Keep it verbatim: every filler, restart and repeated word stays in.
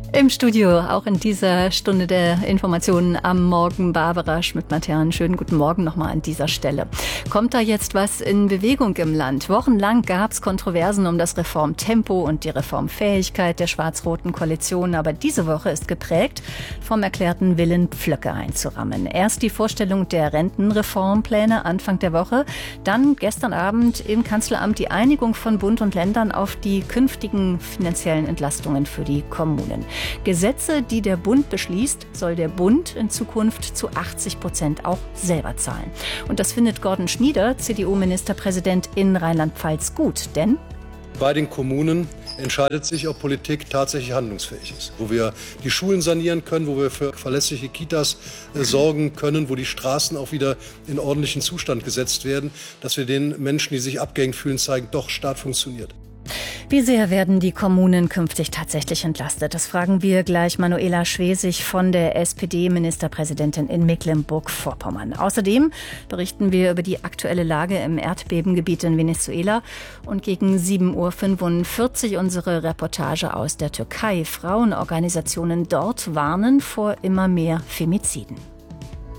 Im Studio, auch in dieser Stunde der Informationen am Morgen, Barbara Schmidt-Matern. Schönen guten Morgen nochmal an dieser Stelle. Kommt da jetzt was in Bewegung im Land? Wochenlang gab es Kontroversen um das Reformtempo und die Reformfähigkeit der schwarz-roten Koalition. Aber diese Woche ist geprägt vom erklärten Willen, Pflöcke einzurammen. Erst die Vorstellung der Rentenreformpläne Anfang der Woche, dann gestern Abend im Kanzleramt die Einigung von Bund und Ländern auf die künftigen finanziellen Entlastungen für die Kommunen. Gesetze, die der Bund beschließt, soll der Bund in Zukunft zu achtzig Prozent auch selber zahlen. Und das findet Gordon Schnieder, C D U-Ministerpräsident in Rheinland-Pfalz, gut, denn bei den Kommunen entscheidet sich, ob Politik tatsächlich handlungsfähig ist. Wo wir die Schulen sanieren können, wo wir für verlässliche Kitas äh, sorgen können, wo die Straßen auch wieder in ordentlichen Zustand gesetzt werden, dass wir den Menschen, die sich abgehängt fühlen, zeigen, doch, Staat funktioniert. Wie sehr werden die Kommunen künftig tatsächlich entlastet? Das fragen wir gleich Manuela Schwesig von der S P D-Ministerpräsidentin in Mecklenburg-Vorpommern. Außerdem berichten wir über die aktuelle Lage im Erdbebengebiet in Venezuela und gegen sieben Uhr fünfundvierzig unsere Reportage aus der Türkei. Frauenorganisationen dort warnen vor immer mehr Femiziden.